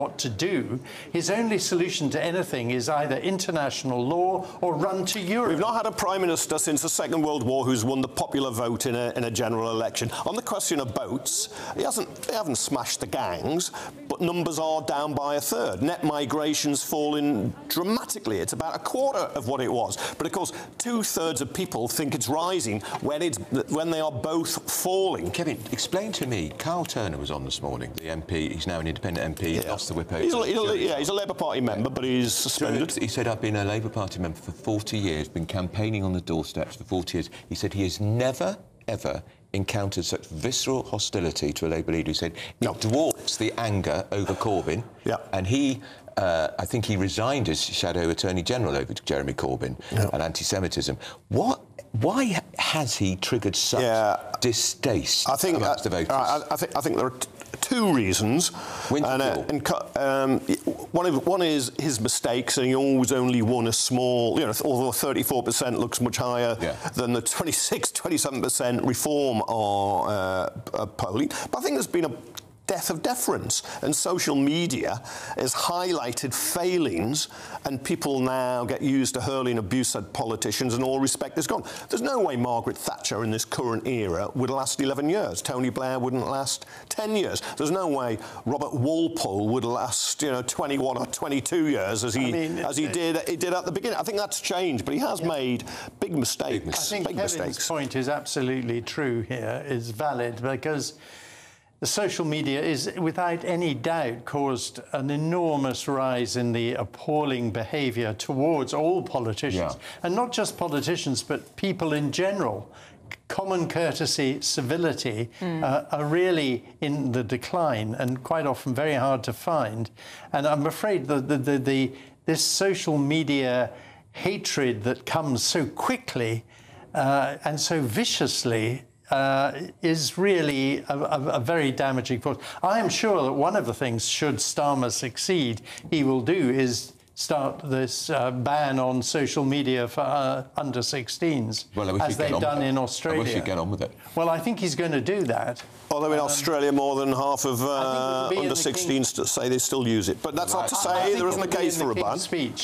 what to do. His only solution to anything is either international law or run to Europe. We've not had a Prime Minister since the Second World War who's won the popular vote in a general election. On the question of boats, they haven't smashed the gangs, but numbers are down by a third. Net migration's fallen dramatically. It's about a quarter of what it was. But of course, 2/3 of people think it's rising when they are both falling. Kevin, explain to me, Carl Turner was on this morning, the MP. He's now an independent MP. He lost the whip over. He's a Labour Party member, but he's suspended. He said, I've been a Labour Party member for 40 years, been campaigning on the doorsteps for 40 years. He said he has never, ever encountered such visceral hostility to a Labour leader. He said it dwarfs the anger over Corbyn. Yeah. And he, I think he resigned as Shadow Attorney General over Jeremy Corbyn and anti-Semitism. Why has he triggered such distaste amongst the voters? I think there are two reasons. One is his mistakes, and he always only won a small, although 34% looks much higher than the 26-27% Reform polling. But I think there's been a death of deference, and social media has highlighted failings, and people now get used to hurling abuse at politicians, and all respect is gone. There's no way Margaret Thatcher in this current era would last 11 years. Tony Blair wouldn't last 10 years. There's no way Robert Walpole would last, 21 or 22 years as he did at the beginning. I think that's changed, but he has made big mistakes. I think Kevin's point is absolutely true here, is valid, because the social media is, without any doubt, caused an enormous rise in the appalling behaviour towards all politicians. And not just politicians, but people in general. Common courtesy, civility are really in the decline, and quite often very hard to find. And I'm afraid this social media hatred that comes so quickly and so viciously is really a very damaging force. I am sure that one of the things, should Starmer succeed, he will do is start this ban on social media for under-16s, as they've done in Australia. I wish he'd get on with it. Well, I think he's going to do that. Although in Australia, more than half of under-16s say they still use it. But that's not to say there isn't a case for a ban. Speech.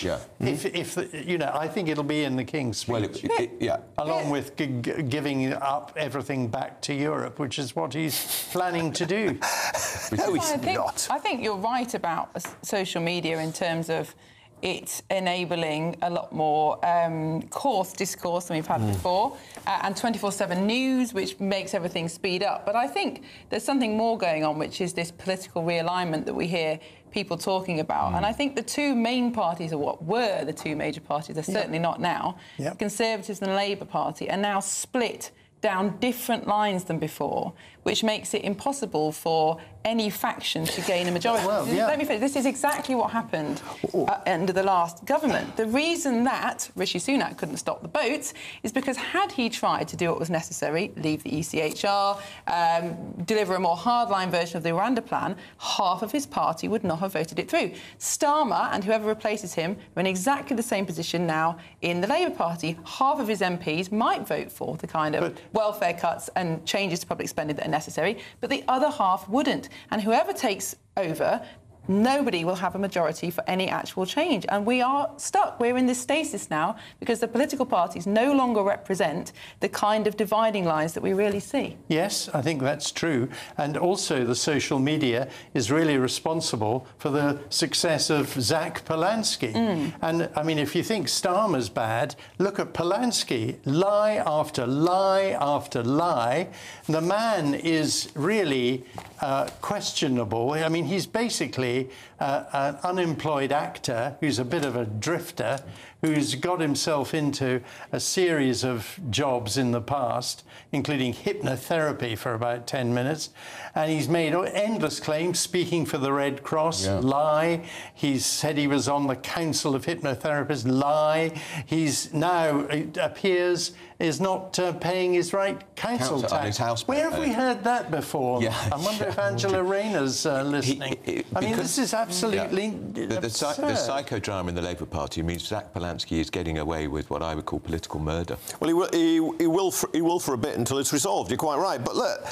I think it'll be in the King's speech. Along with giving up everything back to Europe, which is what he's planning to do. No, he's not. I think you're right about social media in terms of it's enabling a lot more coarse discourse than we've had before, and 24/7 news, which makes everything speed up. But I think there's something more going on, which is this political realignment that we hear people talking about. And I think the two main parties, or what were the two major parties, they're certainly not now, the Conservatives and the Labour Party, are now split down different lines than before, which makes it impossible for any faction to gain a majority. Let me finish. This is exactly what happened under the last government. The reason that Rishi Sunak couldn't stop the boats is because had he tried to do what was necessary, leave the ECHR, deliver a more hardline version of the Rwanda plan, half of his party would not have voted it through. Starmer and whoever replaces him are in exactly the same position now in the Labour Party. Half of his MPs might vote for the kind of welfare cuts and changes to public spending that are necessary, but the other half wouldn't. And whoever takes over, nobody will have a majority for any actual change. And we are stuck. We're in this stasis now because the political parties no longer represent the kind of dividing lines that we really see. Yes, I think that's true. And also the social media is really responsible for the success of Zach Polanski. And, I mean, if you think Starmer's bad, look at Polanski. Lie after lie after lie. The man is really questionable. I mean, he's basically an unemployed actor who's a bit of a drifter, who's got himself into a series of jobs in the past, including hypnotherapy for about 10 minutes. And he's made endless claims, speaking for the Red Cross, lie. He's said he was on the Council of Hypnotherapists, lie. He's now, it appears, is not paying his right council tax. Where have we heard that before? I wonder if Angela Rayner's listening. I mean, this is absolutely the psychodrama in the Labour Party means Zach Polanski is getting away with what I would call political murder. Well, he will for a bit until it's resolved. You're quite right. But look,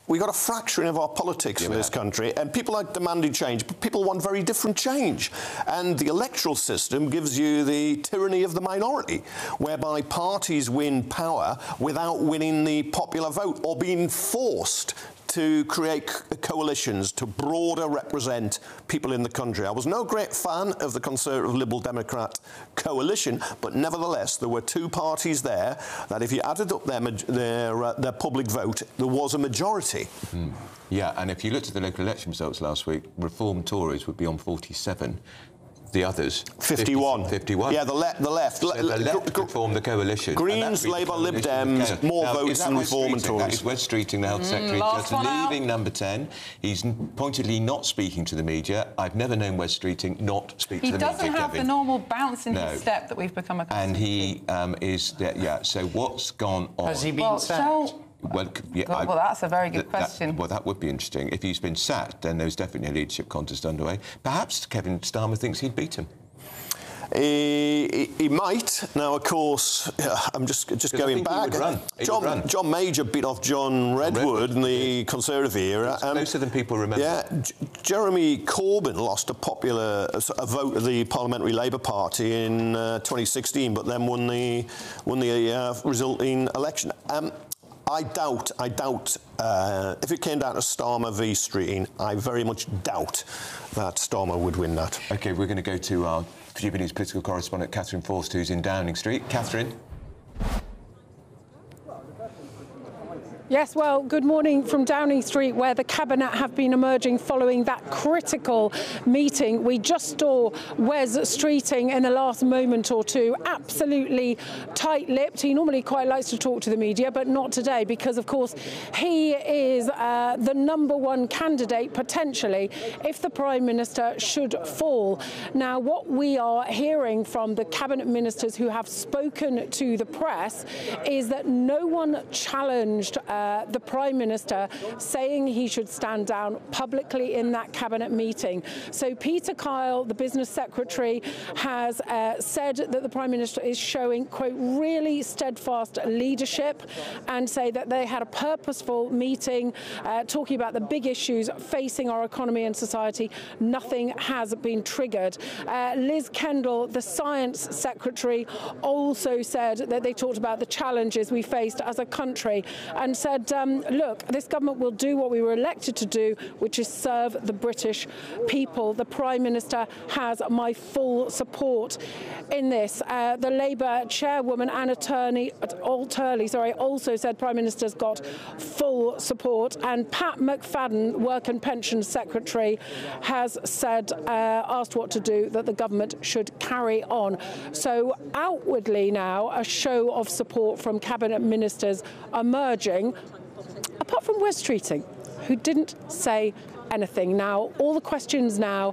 we got a fracturing of our politics in this country, and people are demanding change, but people want very different change. And the electoral system gives you the tyranny of the minority, whereby parties win power without winning the popular vote or being forced to create coalitions to broader represent people in the country. I was no great fan of the Conservative Liberal Democrat coalition, but nevertheless there were two parties there that if you added up their public vote, there was a majority. Yeah, and if you looked at the local election results last week, Reform Tories would be on 47. The others 51. 51. Yeah, the left. So the left could form the coalition. Greens, Labour, Lib Dems, more votes than Reform and Tories. That is Wes Streeting, the Health Secretary, just leaving number 10. He's pointedly not speaking to the media. I've never known Wes Streeting not speak to the media. He doesn't have the normal bounce in his step that we've become accustomed to. And he is... Yeah, so what's gone on? Has he been sacked? Well, that's a very good question. That would be interesting. If he's been sacked, then there's definitely a leadership contest underway. Perhaps Kevin Starmer thinks he'd beat him. He might. Now, of course, I'm just going back. John Major beat off John Redwood in the Conservative era. Closer than people remember. Yeah, Jeremy Corbyn lost a vote of the Parliamentary Labour Party in 2016, but then won the resulting election. I doubt, if it came down to Starmer v Streeting, I very much doubt that Starmer would win that. OK, we're going to go to our GB News political correspondent, Catherine Forster, who's in Downing Street. Catherine. Yes, well, good morning from Downing Street, where the Cabinet have been emerging following that critical meeting. We just saw Wes Streeting in the last moment or two, absolutely tight-lipped. He normally quite likes to talk to the media, but not today, because, of course, he is the #1 candidate, potentially, if the Prime Minister should fall. Now, what we are hearing from the Cabinet Ministers who have spoken to the press is that no one challenged the Prime Minister, saying he should stand down publicly in that Cabinet meeting. So Peter Kyle, the Business Secretary, has said that the Prime Minister is showing, quote, really steadfast leadership, and say that they had a purposeful meeting talking about the big issues facing our economy and society. Nothing has been triggered. Liz Kendall, the Science Secretary, also said that they talked about the challenges we faced as a country, and said, look, this government will do what we were elected to do, which is serve the British people. The Prime Minister has my full support in this. The Labour chairwoman, Anna Turley, also said Prime Minister's got full support. And Pat McFadden, Work and Pensions Secretary, has said, asked what to do, that the government should carry on. So outwardly now, a show of support from Cabinet Ministers emerging, apart from Wes Streeting, who didn't say anything. Now, all the questions now,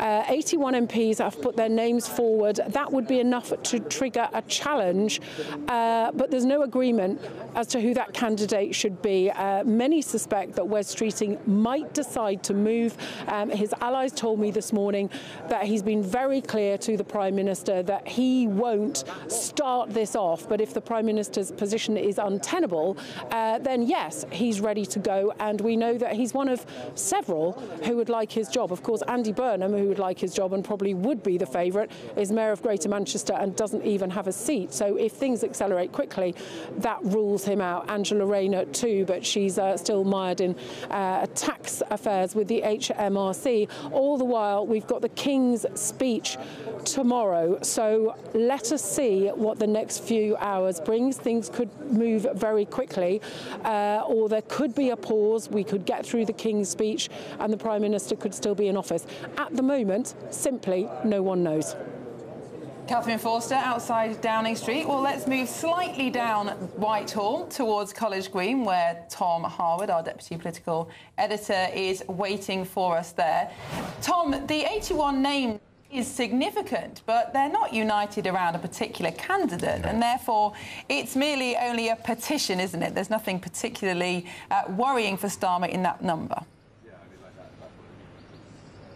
81 MPs have put their names forward. That would be enough to trigger a challenge, but there's no agreement as to who that candidate should be. Many suspect that Wes Streeting might decide to move. His allies told me this morning that he's been very clear to the Prime Minister that he won't start this off, but if the Prime Minister's position is untenable, then yes, he's ready to go, and we know that he's one of several who would like his job. Of course, Andy Burnham, who would like his job and probably would be the favourite, is Mayor of Greater Manchester and doesn't even have a seat. So if things accelerate quickly, that rules him out. Angela Rayner too, but she's still mired in tax affairs with the HMRC. All the while, we've got the King's speech tomorrow. So let us see what the next few hours brings. Things could move very quickly, or there could be a pause. We could get through the King's speech and the Prime Minister could still be in office. At the moment, simply no one knows. Catherine Forster outside Downing Street. Well, let's move slightly down Whitehall towards College Green, where Tom Harwood, our Deputy Political Editor, is waiting for us there. Tom, the 81 names is significant, but they're not united around a particular candidate, and therefore it's merely only a petition, isn't it? There's nothing particularly worrying for Starmer in that number.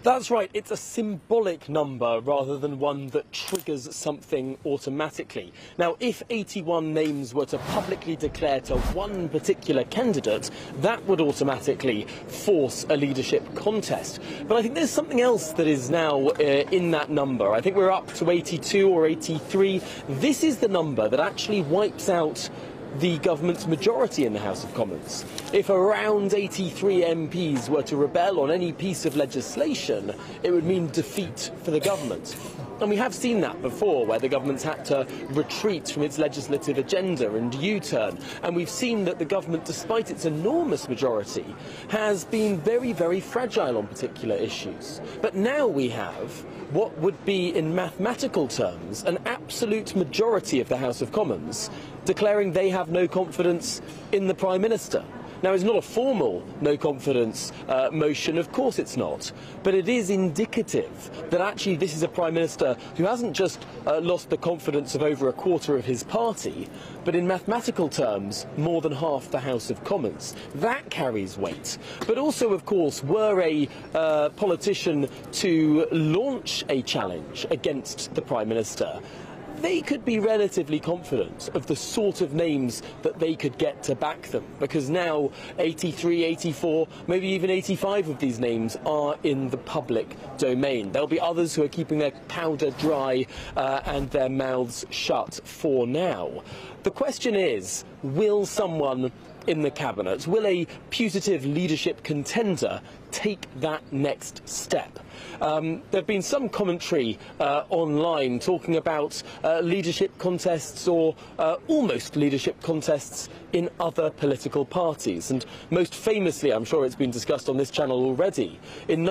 That's right. It's a symbolic number rather than one that triggers something automatically. Now, if 81 names were to publicly declare to one particular candidate, that would automatically force a leadership contest. But I think there's something else that is now in that number. I think we're up to 82 or 83. This is the number that actually wipes out the government's majority in the House of Commons. If around 83 MPs were to rebel on any piece of legislation, it would mean defeat for the government. And we have seen that before, where the government's had to retreat from its legislative agenda and U-turn. And we've seen that the government, despite its enormous majority, has been very, very fragile on particular issues. But now we have what would be, in mathematical terms, an absolute majority of the House of Commons declaring they have no confidence in the Prime Minister. Now, it's not a formal no confidence motion, of course it's not, but it is indicative that actually this is a Prime Minister who hasn't just lost the confidence of over a quarter of his party, but in mathematical terms, more than half the House of Commons. That carries weight. But also, of course, were a politician to launch a challenge against the Prime Minister, they could be relatively confident of the sort of names that they could get to back them, because now 83, 84, maybe even 85 of these names are in the public domain. There'll be others who are keeping their powder dry and their mouths shut for now. The question is, will someone in the cabinet, will a putative leadership contender take that next step? There have been some commentary online talking about leadership contests or almost leadership contests in other political parties. And most famously, I'm sure it's been discussed on this channel already, in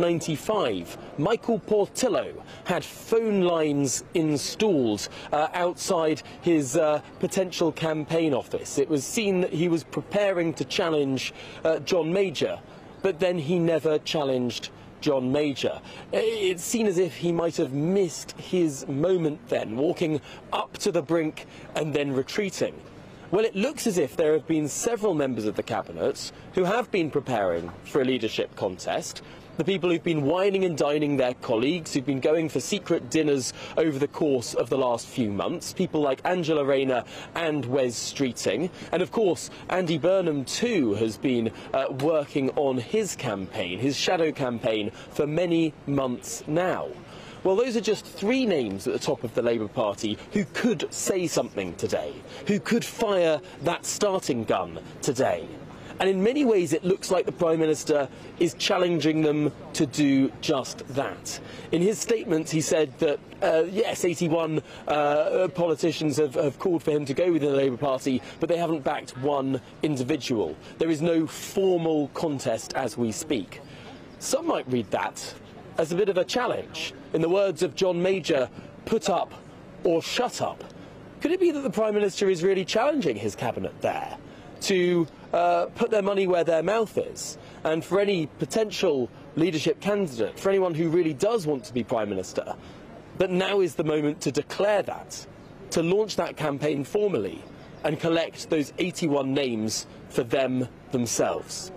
1995, Michael Portillo had phone lines installed outside his potential campaign office. It was seen that he was preparing to challenge John Major, but then he never challenged John Major. It's seen as if he might have missed his moment then, walking up to the brink and then retreating. Well, it looks as if there have been several members of the cabinet who have been preparing for a leadership contest. The people who've been wining and dining their colleagues, who've been going for secret dinners over the course of the last few months, people like Angela Rayner and Wes Streeting. And of course, Andy Burnham too has been working on his campaign, his shadow campaign, for many months now. Well, those are just three names at the top of the Labour Party who could say something today, who could fire that starting gun today. And in many ways, it looks like the Prime Minister is challenging them to do just that. In his statement, he said that, yes, 81 politicians have called for him to go within the Labour Party, but they haven't backed one individual. There is no formal contest as we speak. Some might read that as a bit of a challenge. In the words of John Major, put up or shut up. Could it be that the Prime Minister is really challenging his cabinet there to put their money where their mouth is, and for any potential leadership candidate, for anyone who really does want to be Prime Minister, that now is the moment to declare that, to launch that campaign formally and collect those 81 names for them themselves?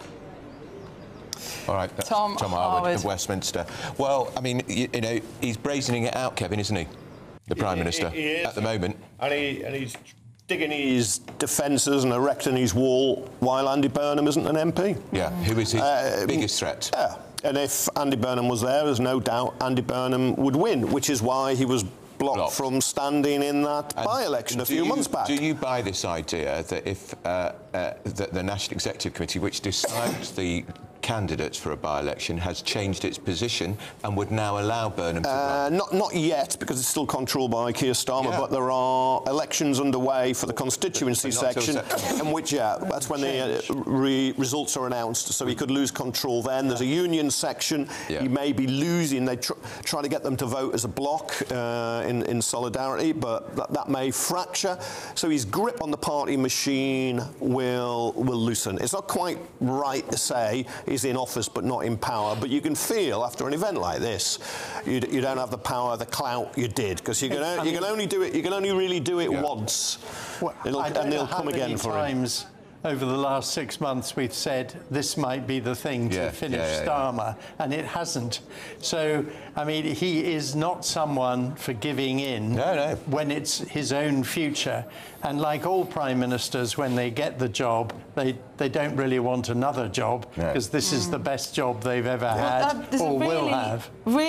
All right, Tom Harwood of Westminster. Well, I mean, you know, he's brazening it out, Kevin, isn't he? The Prime Minister, at the moment. And he's digging his defences and erecting his wall while Andy Burnham isn't an MP. Yeah, who is his biggest threat? Yeah, and if Andy Burnham was there's no doubt Andy Burnham would win, which is why he was blocked from standing in that by-election a few months back. Do you buy this idea that if that the National Executive Committee, which decides the candidates for a by-election, has changed its position and would now allow Burnham to run? Not yet, because it's still controlled by Keir Starmer, but there are elections underway for the constituency section, in which, that's when the results are announced, so he could lose control then. There's a union section. He may be losing. They try to get them to vote as a bloc in solidarity, but that may fracture. So his grip on the party machine will loosen. It's not quite right to say he's in office but not in power, but you can feel after an event like this, you don't have the power, the clout you did, because you can only do it. You can only really do it once, and they'll come again for him. over the last 6 months we've said this might be the thing to finish Starmer, and it hasn't. So, I mean, he is not someone for giving in when it's his own future. And like all prime ministers, when they get the job, they don't really want another job, because this is the best job they've ever had or will have.